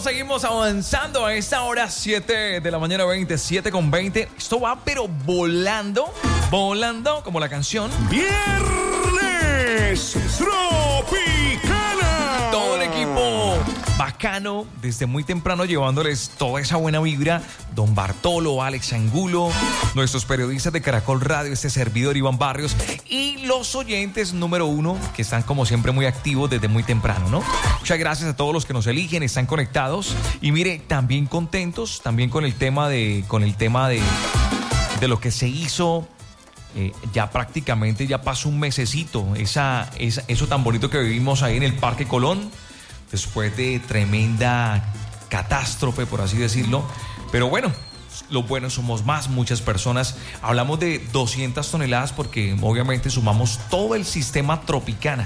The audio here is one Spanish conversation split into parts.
seguimos avanzando a esta hora 7 de la mañana 7:20. Esto va pero volando como la canción. Viernes Tropicana. Todo el equipo bacano, desde muy temprano llevándoles toda esa buena vibra. Don Bartolo, Alex Angulo, nuestros periodistas de Caracol Radio, este servidor Iván Barrios y los oyentes número 1 que están como siempre muy activos desde muy temprano, ¿no? Muchas gracias a todos los que nos eligen, están conectados y mire, también contentos, también con el tema de lo que se hizo. Ya prácticamente ya pasó un mesecito, eso tan bonito que vivimos ahí en el Parque Colón, después de tremenda catástrofe, por así decirlo. Pero bueno, lo bueno somos muchas personas. Hablamos de 200 toneladas porque obviamente sumamos todo el sistema Tropicana,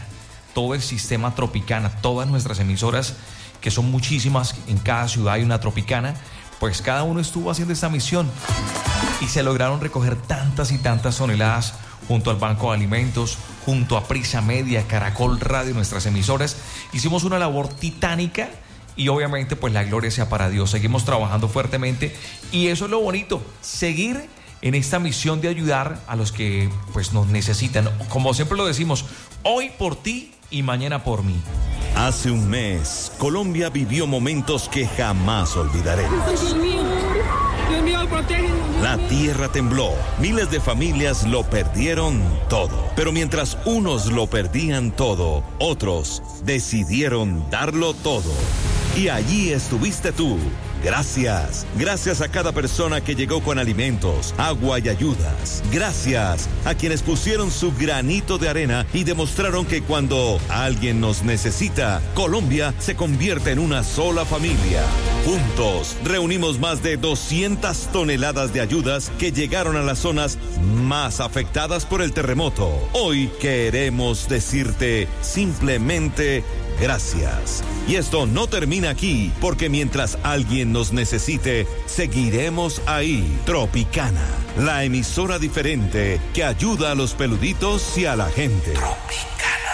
todas nuestras emisoras, que son muchísimas, en cada ciudad hay una Tropicana, pues cada uno estuvo haciendo esta misión y se lograron recoger tantas y tantas toneladas junto al Banco de Alimentos, junto a Prisa Media, Caracol Radio, nuestras emisoras. Hicimos una labor titánica y obviamente pues la gloria sea para Dios. Seguimos trabajando fuertemente y eso es lo bonito, seguir en esta misión de ayudar a los que pues nos necesitan. Como siempre lo decimos, hoy por ti y mañana por mí. Hace un mes, Colombia vivió momentos que jamás olvidaremos. Dios mío, protégenos. La tierra tembló, miles de familias lo perdieron todo. Pero mientras unos lo perdían todo, otros decidieron darlo todo. Y allí estuviste tú. Gracias. Gracias a cada persona que llegó con alimentos, agua y ayudas. Gracias a quienes pusieron su granito de arena y demostraron que cuando alguien nos necesita, Colombia se convierte en una sola familia. Juntos reunimos más de 200 toneladas de ayudas que llegaron a las zonas más afectadas por el terremoto. Hoy queremos decirte simplemente gracias. Y esto no termina aquí, porque mientras alguien nos necesite, seguiremos ahí. Tropicana, la emisora diferente que ayuda a los peluditos y a la gente. Tropicana.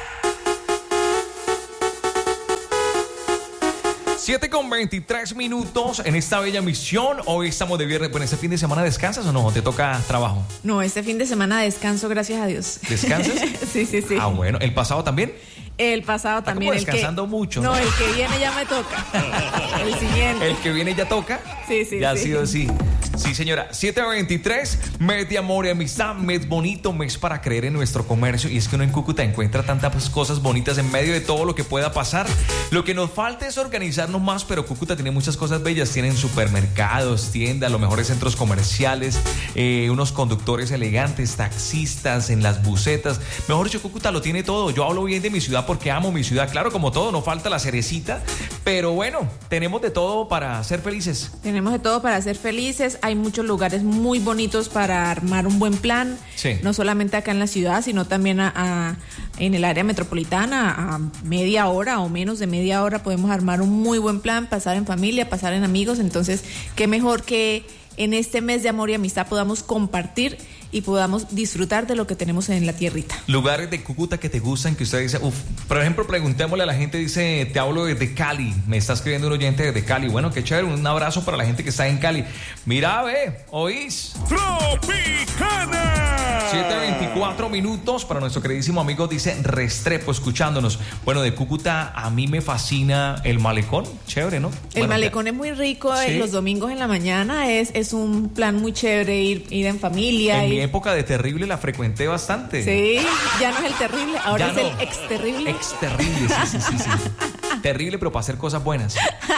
7:23 en esta bella misión. Hoy estamos de viernes. Bueno, ¿este fin de semana descansas o no? ¿Te toca trabajo? No, este fin de semana descanso, gracias a Dios. ¿Descansas? Sí. Ah, bueno. ¿El pasado también? El pasado también. Como descansando mucho. No, el que viene ya me toca. El siguiente. ¿El que viene ya toca? Sí. Ya ha sido así. Sí, señora. 7:23, mes de amor y amistad, mes bonito, mes para creer en nuestro comercio. Y es que uno en Cúcuta encuentra tantas cosas bonitas en medio de todo lo que pueda pasar. Lo que nos falta es organizarnos más, pero Cúcuta tiene muchas cosas bellas. Tienen supermercados, tiendas, los mejores centros comerciales, unos conductores elegantes, taxistas en las busetas. Mejor dicho, Cúcuta lo tiene todo. Yo hablo bien de mi ciudad porque amo mi ciudad. Claro, como todo, no falta la cerecita. Pero bueno, tenemos de todo para ser felices. Tenemos de todo para ser felices. Hay muchos lugares muy bonitos para armar un buen plan. Sí. No solamente acá en la ciudad, sino también en el área metropolitana. A media hora o menos de media hora podemos armar un muy buen plan, pasar en familia, pasar en amigos. Entonces, qué mejor que en este mes de amor y amistad podamos compartir y podamos disfrutar de lo que tenemos en la tierrita. Lugares de Cúcuta que te gustan, que usted dice, por ejemplo, preguntémosle a la gente, dice, te hablo desde Cali, me está escribiendo un oyente desde Cali. Bueno, qué chévere, un abrazo para la gente que está en Cali. Mira, ¿oís? Tropicana. 7:24 para nuestro queridísimo amigo, dice Restrepo, escuchándonos. Bueno, de Cúcuta a mí me fascina el malecón, chévere, ¿no? El malecón es muy rico, ¿sí? Los domingos en la mañana es un plan muy chévere, ir en familia. En mi época de terrible la frecuenté bastante. Sí, ya no es el terrible, ahora ya es el exterrible. Exterrible, sí. Terrible, pero para hacer cosas buenas. Sí.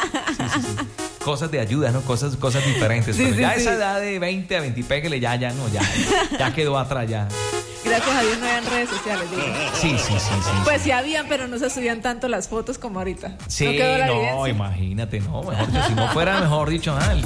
Cosas de ayuda, ¿no? Cosas diferentes. Sí, pero ya sí. esa edad de 20 a 20, pégale, ya quedó atrás ya. Gracias a Dios no habían redes sociales, digo. Sí. Pues sí habían, pero no se subían tanto las fotos como ahorita. Sí, no quedó la evidencia. Imagínate, mejor dicho, si no fuera, mejor dicho, mal.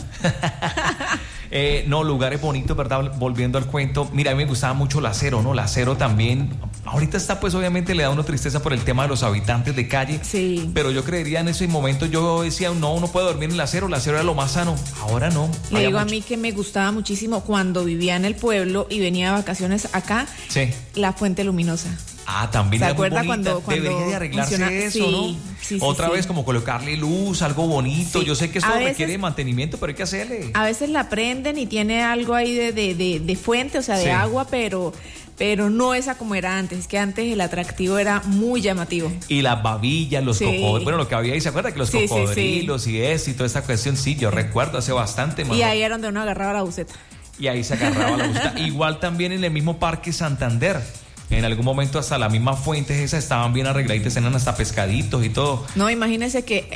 No, lugares bonitos, ¿verdad? Volviendo al cuento, mira, a mí me gustaba mucho La Acero, ¿no? La Acero también, ahorita está, pues obviamente le da uno tristeza por el tema de los habitantes de calle. Sí. Pero yo creería en ese momento, yo decía, no, uno puede dormir en La Acero era lo más sano. Ahora no. Le digo a mí que me gustaba muchísimo cuando vivía en el pueblo y venía de vacaciones acá. Sí. La Fuente Luminosa. También ¿Se era muy acuerda bonita. cuando Debería de arreglarse funciona? eso, Sí, ¿no? sí, Otra sí. vez como colocarle luz, algo bonito. Sí. Yo sé que esto A veces- requiere mantenimiento, pero hay que hacerle. A veces la prenden y tiene algo ahí de fuente, o sea, de Sí. agua, pero no esa como era antes. Es que antes el atractivo era muy llamativo. Y las babillas, los Sí. cocodrilos. Bueno, lo que había ahí, ¿se acuerda? Que los Sí, sí, sí. cocodrilos y eso y toda esta cuestión. Sí, yo recuerdo hace bastante. Y mano. ahí era donde uno agarraba la buceta. Y ahí se agarraba la buceta. Igual también en el mismo Parque Santander. En algún momento hasta las mismas fuentes esas estaban bien arregladitas, eran hasta pescaditos y todo. No, imagínense que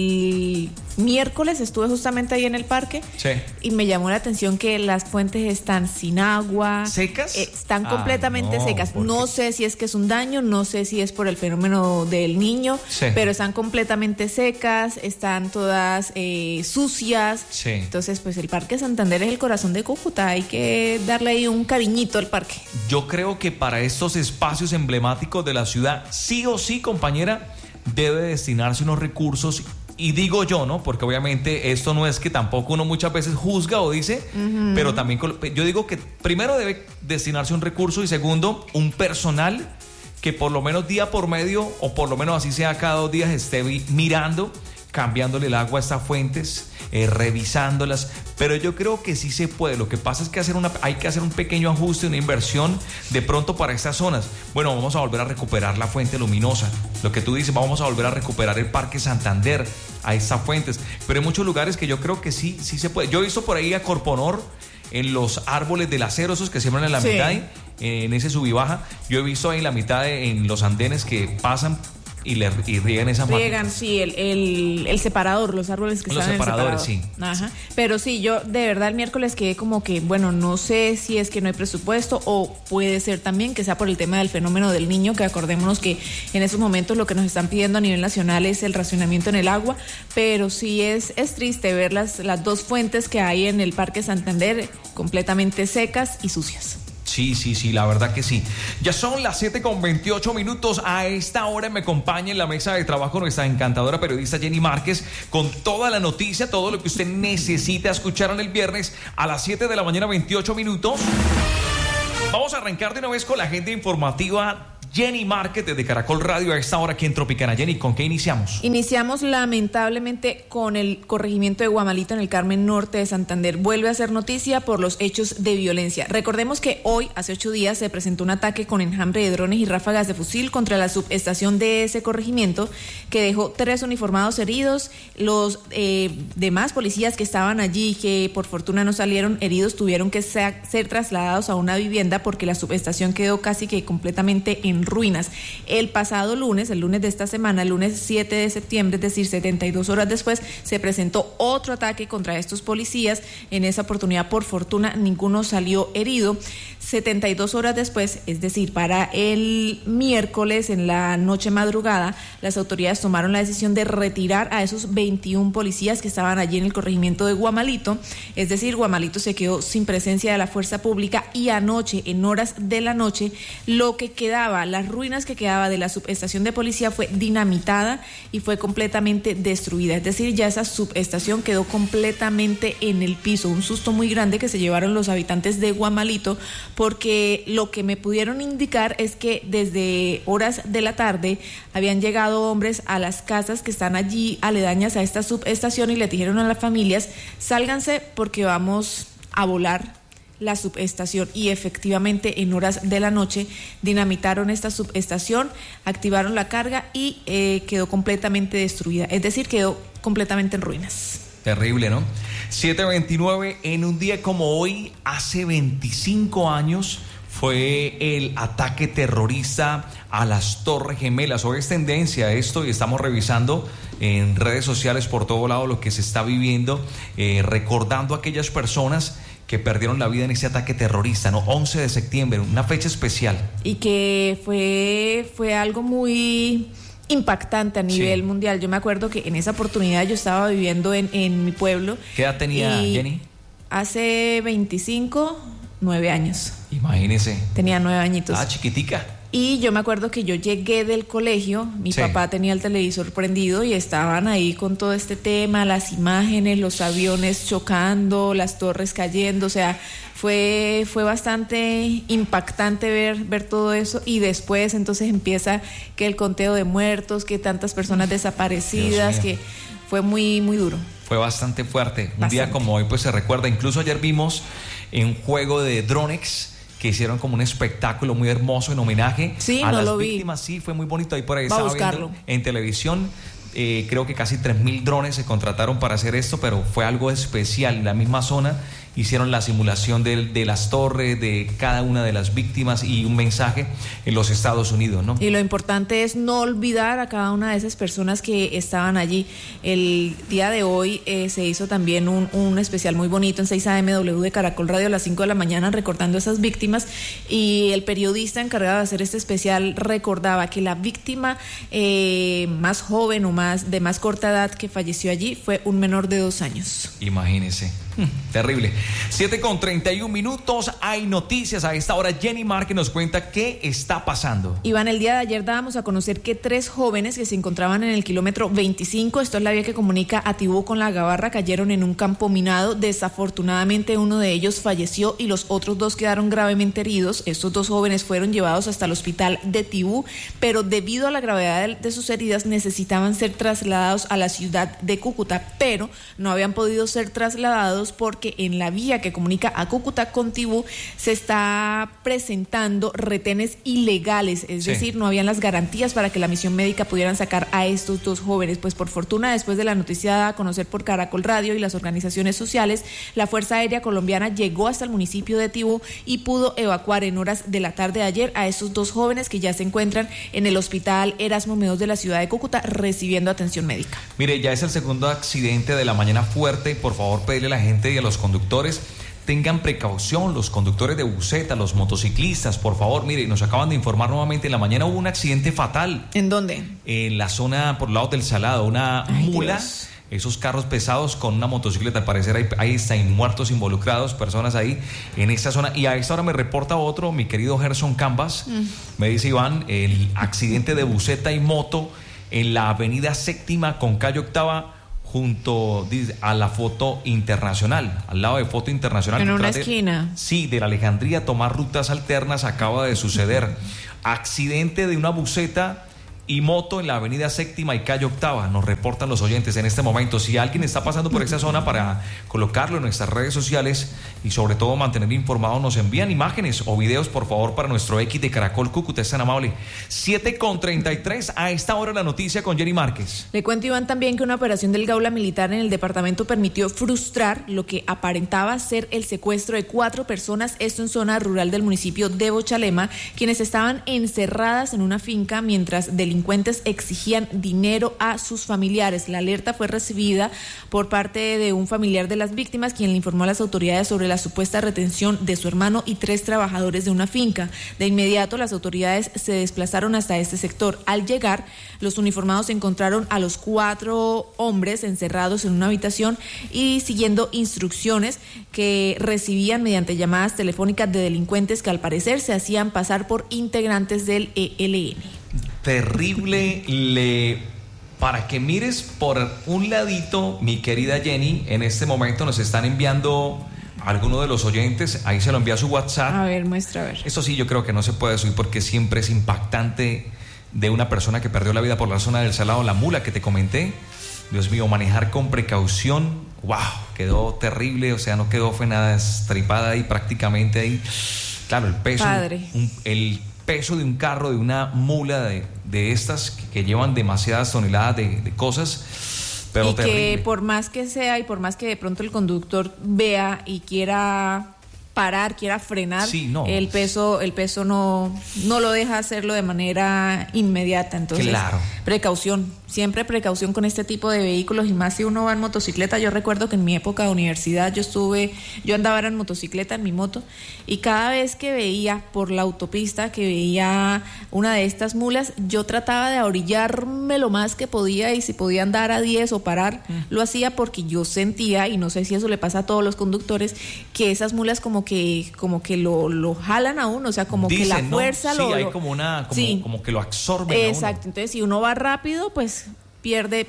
el miércoles estuve justamente ahí en el parque Sí. y me llamó la atención que las fuentes están sin agua. ¿Secas? Están completamente no, secas. ¿por No qué? sé si es que es un daño, no sé si es por el fenómeno del niño, Sí. pero están completamente secas, están todas sucias. Sí. Entonces, pues el Parque Santander es el corazón de Cúcuta, hay que darle ahí un cariñito al parque. Yo creo que para estos espacios emblemáticos de la ciudad, sí o sí, compañera, debe destinarse unos recursos. Y digo yo, ¿no? Porque obviamente esto no es que tampoco uno muchas veces juzga o dice, pero también yo digo que primero debe destinarse un recurso y segundo, un personal que por lo menos día por medio, o por lo menos así sea cada 2 días, esté mirando, cambiándole el agua a estas fuentes, revisándolas, pero yo creo que sí se puede. Lo que pasa es que hay que hacer un pequeño ajuste, una inversión de pronto para estas zonas. Bueno, vamos a volver a recuperar la fuente luminosa, lo que tú dices, vamos a volver a recuperar el Parque Santander, a estas fuentes, pero hay muchos lugares que yo creo que sí se puede. Yo he visto por ahí a Corponor, en los árboles del acero, esos que siembran en la Sí. mitad, en ese sub y baja, yo he visto ahí en la mitad, en los andenes que pasan y riegan esas Riegan, máquinas. sí, el separador, los árboles que Los están en el separadores, separador. sí. Ajá. Pero sí, yo de verdad el miércoles quedé como que, bueno, no sé si es que no hay presupuesto o puede ser también que sea por el tema del fenómeno del niño, que acordémonos que en esos momentos lo que nos están pidiendo a nivel nacional es el racionamiento en el agua, pero sí es triste ver las 2 fuentes que hay en el Parque Santander completamente secas y sucias. Sí, la verdad que sí. Ya son las 7:28. A esta hora me acompaña en la mesa de trabajo nuestra encantadora periodista Jenny Márquez con toda la noticia, todo lo que usted necesita escuchar en el viernes a las 7 de la mañana, 28 minutos. Vamos a arrancar de una vez con la agenda informativa. Jenny Márquez desde Caracol Radio a esta hora aquí en Tropicana. Jenny, ¿con qué iniciamos? Iniciamos lamentablemente con el corregimiento de Guamalito en el Carmen Norte de Santander. Vuelve a ser noticia por los hechos de violencia. Recordemos que hoy, hace 8 días, se presentó un ataque con enjambre de drones y ráfagas de fusil contra la subestación de ese corregimiento que dejó 3 uniformados heridos. Los demás policías que estaban allí, que por fortuna no salieron heridos, tuvieron que ser trasladados a una vivienda porque la subestación quedó casi que completamente en ruinas. El pasado lunes, el lunes de esta semana, el lunes 7 de septiembre, es decir, 72 horas después, se presentó otro ataque contra estos policías. En esa oportunidad, por fortuna, ninguno salió herido. 72 horas después, es decir, para el miércoles, en la noche madrugada, las autoridades tomaron la decisión de retirar a esos 21 policías que estaban allí en el corregimiento de Guamalito. Es decir, Guamalito se quedó sin presencia de la fuerza pública y anoche, en horas de la noche, lo que quedaba, las ruinas que quedaba de la subestación de policía fue dinamitada y fue completamente destruida. Es decir, ya esa subestación quedó completamente en el piso. Un susto muy grande que se llevaron los habitantes de Guamalito, porque lo que me pudieron indicar es que desde horas de la tarde habían llegado hombres a las casas que están allí aledañas a esta subestación y le dijeron a las familias: sálganse porque vamos a volar la subestación. Y efectivamente en horas de la noche dinamitaron esta subestación, activaron la carga y quedó completamente destruida, es decir, quedó completamente en ruinas. Terrible, ¿no? 7:29, en un día como hoy, hace 25 años, fue el ataque terrorista a las Torres Gemelas. Hoy es tendencia esto y estamos revisando en redes sociales por todo lado lo que se está viviendo, recordando a aquellas personas que perdieron la vida en ese ataque terrorista, ¿no? 11 de septiembre, una fecha especial. Y que fue algo muy impactante a nivel mundial. Yo me acuerdo que en esa oportunidad yo estaba viviendo en mi pueblo. ¿Qué edad tenía Jenny? Hace 9 años. Imagínese. Tenía 9 añitos. Ah, chiquitica. Y yo me acuerdo que yo llegué del colegio, mi papá tenía el televisor prendido y estaban ahí con todo este tema, las imágenes, los aviones chocando, las torres cayendo, o sea, fue bastante impactante ver todo eso. Y después entonces empieza que el conteo de muertos, que tantas personas desaparecidas, que fue muy, muy duro. Fue bastante fuerte. Un día como hoy pues se recuerda. Incluso ayer vimos un juego de Dronex que hicieron como un espectáculo muy hermoso en homenaje a las víctimas. Sí, fue muy bonito. Ahí por ahí estaba viendo en televisión. Creo que casi 3.000 drones se contrataron para hacer esto, pero fue algo especial. En la misma zona hicieron la simulación de las torres, de cada una de las víctimas y un mensaje en los Estados Unidos, ¿no? Y lo importante es no olvidar a cada una de esas personas que estaban allí. El día de hoy se hizo también un especial muy bonito en 6 AMW de Caracol Radio a las 5 de la mañana recordando a esas víctimas, y el periodista encargado de hacer este especial recordaba que la víctima más joven o de más corta edad que falleció allí fue un menor de 2 años. Imagínese. Terrible. 7:31. Hay noticias a esta hora. Jenny Márquez nos cuenta qué está pasando. Iván, el día de ayer dábamos a conocer que 3 jóvenes que se encontraban en el kilómetro 25, esto es la vía que comunica a Tibú con La Gabarra, cayeron en un campo minado. Desafortunadamente uno de ellos falleció y los otros 2 quedaron gravemente heridos. Estos 2 jóvenes fueron llevados hasta el hospital de Tibú, pero debido a la gravedad de sus heridas necesitaban ser trasladados a la ciudad de Cúcuta, pero no habían podido ser trasladados porque en la vía que comunica a Cúcuta con Tibú se está presentando retenes ilegales, es decir, no habían las garantías para que la misión médica pudieran sacar a estos 2 jóvenes. Pues por fortuna, después de la noticia dada a conocer por Caracol Radio y las organizaciones sociales, la Fuerza Aérea Colombiana llegó hasta el municipio de Tibú y pudo evacuar en horas de la tarde de ayer a estos 2 jóvenes que ya se encuentran en el hospital Erasmo Meos de la ciudad de Cúcuta recibiendo atención médica. Mire, ya es el segundo accidente de la mañana fuerte. Por favor, pedirle a la gente y a los conductores tengan precaución, los conductores de buseta, los motociclistas, por favor. Mire, nos acaban de informar nuevamente, en la mañana hubo un accidente fatal. ¿En dónde? En la zona por el lado del Salado, una mula, Dios. Esos carros pesados con una motocicleta, al parecer hay muertos involucrados, personas ahí en esta zona. Y a esta hora me reporta otro, mi querido Gerson Canvas, me dice Iván, el accidente de buseta y moto en la avenida Séptima con calle Octava, junto a la Foto Internacional, al lado de Foto Internacional. En una esquina. Sí, de la Alejandría, tomar rutas alternas acaba de suceder. Accidente de una buseta y moto en la avenida Séptima y calle Octava, nos reportan los oyentes en este momento. Si alguien está pasando por esa zona, para colocarlo en nuestras redes sociales y sobre todo mantener informado, nos envían imágenes o videos, por favor, para nuestro X de Caracol Cúcuta, es tan amable. 7:33, a esta hora la noticia con Jenny Márquez. Le cuento, Iván, también que una operación del Gaula Militar en el departamento permitió frustrar lo que aparentaba ser el secuestro de 4 personas, esto en zona rural del municipio de Bochalema, quienes estaban encerradas en una finca mientras delincuentes exigían dinero a sus familiares. La alerta fue recibida por parte de un familiar de las víctimas, quien le informó a las autoridades sobre la supuesta retención de su hermano y 3 trabajadores de una finca. De inmediato, las autoridades se desplazaron hasta este sector. Al llegar, los uniformados encontraron a los 4 hombres encerrados en una habitación y siguiendo instrucciones que recibían mediante llamadas telefónicas de delincuentes que al parecer se hacían pasar por integrantes del ELN. Terrible. Para que mires por un ladito, mi querida Jenny, en este momento nos están enviando algunos de los oyentes, ahí se lo envía a su WhatsApp. A ver, muestra, a ver. Eso sí, yo creo que no se puede subir porque siempre es impactante, de una persona que perdió la vida por la zona del Salado, la mula que te comenté. Dios mío, manejar con precaución, wow, quedó terrible, o sea, no quedó, fue nada estripada ahí prácticamente ahí. Claro, el peso, el peso de un carro, de una mula de estas que llevan demasiadas toneladas de cosas, pero y terrible. Que por más que sea y por más que de pronto el conductor vea y quiera parar, quiera frenar, sí, no. el peso no lo deja hacerlo de manera inmediata. Entonces, claro. Precaución. siempre precaución con este tipo de vehículos y más si uno va en motocicleta. Yo recuerdo que en mi época de universidad yo andaba en motocicleta, en mi moto, y cada vez que veía por la autopista, que veía una de estas mulas, yo trataba de ahorillarme lo más que podía y si podía andar a 10 o parar, lo hacía porque yo sentía, y no sé si eso le pasa a todos los conductores, que esas mulas como que lo jalan a uno, o sea, como dicen, que la fuerza ¿no? Sí, hay como que lo absorben a uno. Exacto, entonces si uno va rápido, pues pierde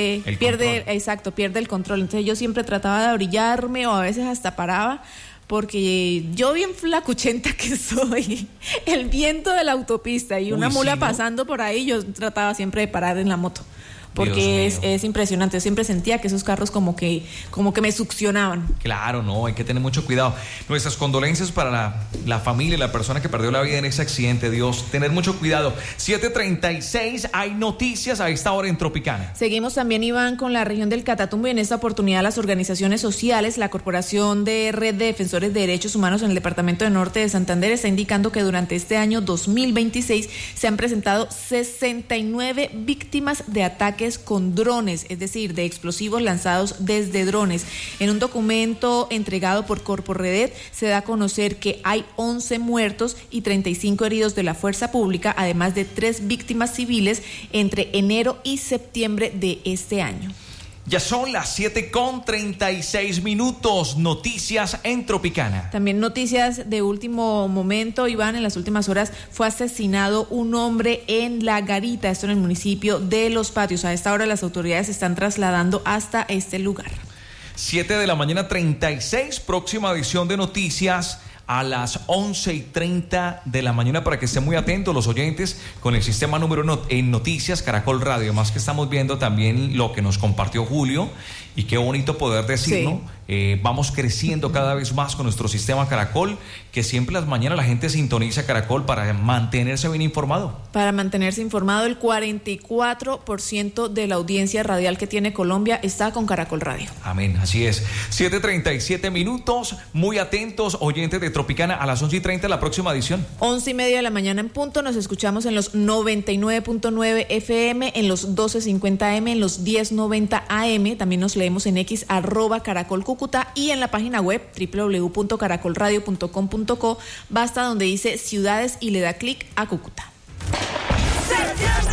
el control. Entonces yo siempre trataba de orillarme o a veces hasta paraba, porque yo bien flacuchenta que soy, el viento de la autopista y una mula pasando por ahí, yo trataba siempre de parar en la moto. Porque es impresionante, yo siempre sentía que esos carros como que me succionaban. Claro, no, hay que tener mucho cuidado. Nuestras condolencias para la familia y la persona que perdió la vida en ese accidente. Dios, tener mucho cuidado. 7:36, hay noticias a esta hora en Tropicana. Seguimos también, Iván, con la región del Catatumbo y en esta oportunidad las organizaciones sociales, la Corporación de Red de Defensores de Derechos Humanos en el Departamento de Norte de Santander está indicando que durante este año 2026 se han presentado 69 víctimas de ataques con drones, es decir, de explosivos lanzados desde drones. En un documento entregado por Corporredet se da a conocer que hay 11 muertos y 35 heridos de la fuerza pública, además de 3 víctimas civiles entre enero y septiembre de este año. Ya son las 7:36. Noticias en Tropicana. También noticias de último momento, Iván. En las últimas horas fue asesinado un hombre en La Garita, esto en el municipio de Los Patios. A esta hora las autoridades se están trasladando hasta este lugar. 7:36, próxima edición de noticias a las 11:30 de la mañana, para que estén muy atentos los oyentes con el sistema número en Noticias Caracol Radio. Más que estamos viendo también lo que nos compartió Julio, y qué bonito poder decirlo. Sí. Vamos creciendo cada vez más con nuestro sistema Caracol, que siempre las mañanas la gente sintoniza Caracol para mantenerse bien informado. Para mantenerse informado, el 44% de la audiencia radial que tiene Colombia está con Caracol Radio. Amén, así es. 7:37, muy atentos oyentes de Tropicana, a las 11:30 la próxima edición. 11:30 de la mañana en punto, nos escuchamos en los 99.9 FM, en los 1250 AM, en los 1090 AM, también nos leemos en X, @Caracol Cúcuta, y en la página web www.caracolradio.com.co, basta donde dice ciudades y le da clic a Cúcuta.